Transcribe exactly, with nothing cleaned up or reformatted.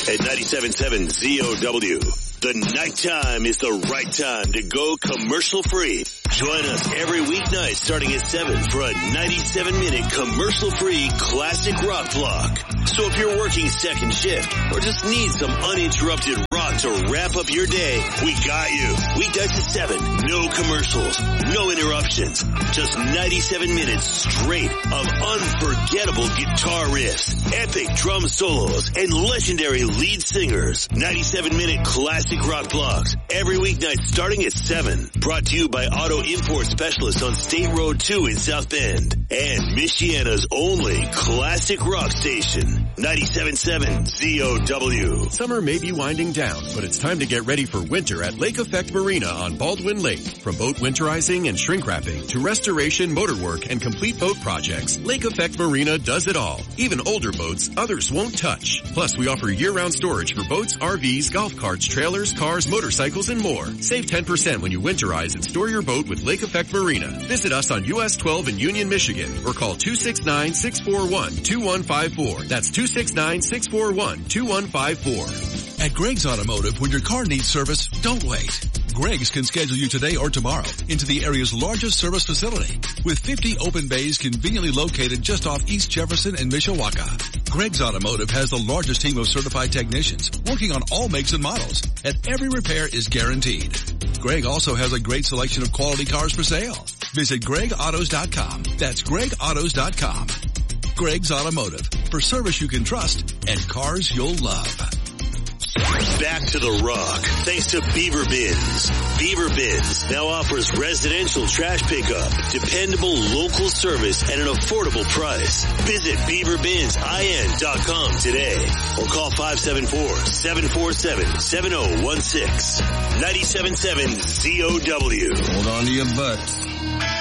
At ninety-seven point seven Z O W, the nighttime is the right time to go commercial-free. Join us every weeknight starting at seven for a ninety-seven minute commercial-free classic rock block. So if you're working second shift or just need some uninterrupted rock to wrap up your day, we got you. Weeknights at seven, no commercials, no interruptions, just ninety-seven minutes straight of unforgettable guitar riffs, epic drum solos, and legendary lead singers. ninety-seven minute classic rock blocks every weeknight starting at seven. Brought to you by Auto Import Specialists on State Road two in South Bend and Michiana's only classic rock station, ninety-seven point seven Z O W. Summer may be winding down, but it's time to get ready for winter at Lake Effect Marina on Baldwin Lake. From boat winterizing and shrink wrapping to restoration, motor work, and complete boat projects, Lake Effect Marina does it all. Even older boats others won't touch. Plus, we offer year-round storage for boats, R Vs, golf carts, trailers, cars, motorcycles, and more. Save ten percent when you winterize and store your boat with Lake Effect Marina. Visit us on U S twelve in Union, Michigan, or call two six nine, six four one, two one five four. That's two six nine, six four one, two one five four. At Greg's Automotive, when your car needs service, don't wait. Greg's can schedule you today or tomorrow into the area's largest service facility with fifty open bays conveniently located just off East Jefferson and Mishawaka. Greg's Automotive has the largest team of certified technicians working on all makes and models, and every repair is guaranteed. Greg also has a great selection of quality cars for sale. Visit greg autos dot com. That's greg autos dot com. Greg's Automotive, for service you can trust and cars you'll love. Back to the rock, thanks to Beaver Bins. Beaver Bins now offers residential trash pickup, dependable local service at an affordable price. Visit beaver bins in dot com today or call five seven four, seven four seven, seven zero one six. ninety-seven point seven Z O W. Hold on to your butts.